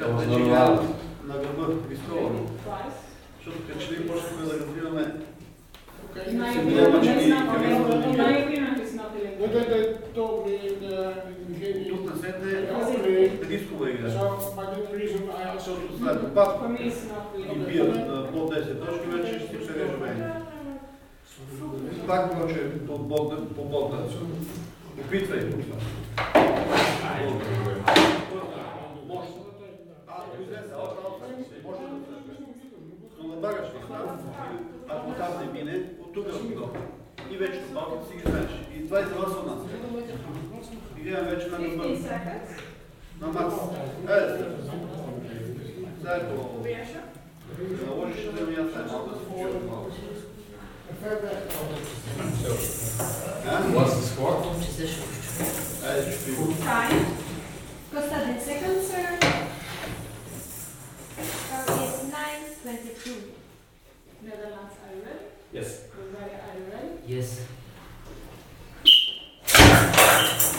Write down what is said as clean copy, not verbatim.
на гърба, изколно. Защото качели почнахме да разбираме тук на сетне рискова игра. Защото след пат и бият по 10 точки, вече ще си прережаме. Пак проче по Богдан. Опитвай. Но набагаш ли ако там не мине, от тук до. И вече добавките си ги знаеш. И това е за вас от нас. И гледам вече на гърба. На Макс. Сега е по... Наложиш да ми аз малко да се почувам малко. What's the score? Time. Costa 10 seconds, sir. Is 9:22. Netherlands, are you ready? Yes. Bulgaria, are you ready? Yes.